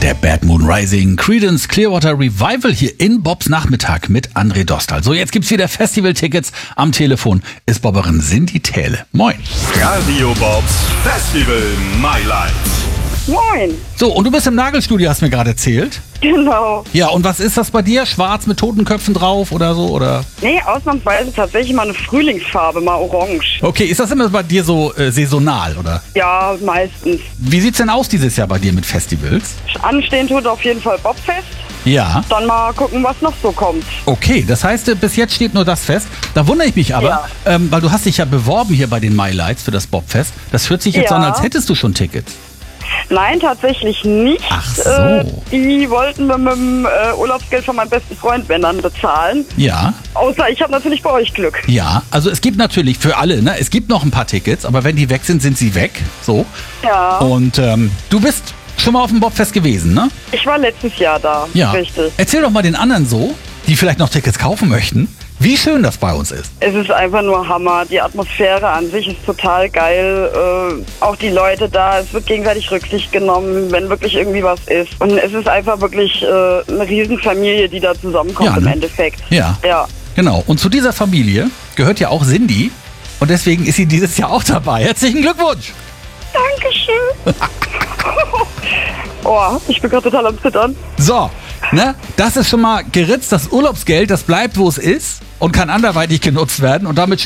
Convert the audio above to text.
Der Bad Moon Rising, Creedence Clearwater Revival hier in Bobs Nachmittag mit André Dostal. So, jetzt gibt's wieder Festivaltickets. Am Telefon ist Bobberin Cindy Thäle. Moin. Radio Bobs Festival My Life. Moin. So, und du bist im Nagelstudio, hast mir gerade erzählt. Genau. Ja, und was ist das bei dir? Schwarz mit Totenköpfen drauf oder so, oder? Nee, ausnahmsweise tatsächlich mal eine Frühlingsfarbe, mal orange. Okay, ist das immer bei dir so saisonal, oder? Ja, meistens. Wie sieht's denn aus dieses Jahr bei dir mit Festivals? Anstehen tut auf jeden Fall Bobfest. Ja. Dann mal gucken, was noch so kommt. Okay, das heißt, bis jetzt steht nur das fest. Da wundere ich mich aber, weil du hast dich ja beworben hier bei den My Lights für das Bobfest. Das hört sich jetzt Ja. an, als hättest du schon Tickets. Nein, tatsächlich nicht. Ach so. Die wollten wir mit dem Urlaubsgeld von meinem besten Freund, wenn dann, bezahlen. Ja, Außer ich habe natürlich bei euch Glück. ja. Also es gibt natürlich für alle, ne? Es gibt noch ein paar Tickets, aber wenn die weg sind, sind sie weg. So. Ja. Und du bist schon mal auf dem Bobfest gewesen, ne? Ich war letztes Jahr da. Ja. Richtig. Erzähl doch mal den anderen so, die vielleicht noch Tickets kaufen möchten, wie schön das bei uns ist. Es ist einfach nur Hammer. Die Atmosphäre an sich ist total geil. Auch die Leute da, es wird gegenseitig Rücksicht genommen, wenn wirklich irgendwie was ist. Und es ist einfach wirklich eine Riesenfamilie, die da zusammenkommt Ja, im ne? Endeffekt. Ja. Ja. Genau. Und zu dieser Familie gehört ja auch Cindy. Und deswegen ist sie dieses Jahr auch dabei. Herzlichen Glückwunsch! Dankeschön. Oh, ich bin gerade total am Zittern. So, ne? Das ist schon mal geritzt. Das Urlaubsgeld, das bleibt, wo es ist und kann anderweitig genutzt werden. Und damit